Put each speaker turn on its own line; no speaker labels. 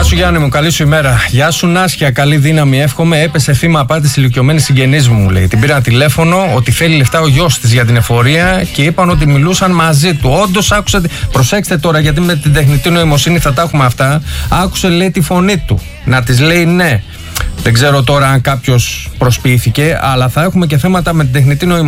Γεια σου Γιάννη μου, καλή σου ημέρα. Γεια σου Νάσια, καλή δύναμη εύχομαι. Έπεσε θύμα απάτης ηλικιωμένη συγγενής μου λέει. Την πήραν τηλέφωνο ότι θέλει λεφτά ο γιος της για την εφορία και είπαν ότι μιλούσαν μαζί του. Όντως άκουσα. Προσέξτε τώρα, γιατί με την τεχνητή νοημοσύνη θα τα έχουμε αυτά. Άκουσε λέει τη φωνή του να της λέει ναι. Δεν ξέρω τώρα αν κάποιος προσποιήθηκε, αλλά θα έχουμε και θέματα με την τεχνητή νοημοσύνη.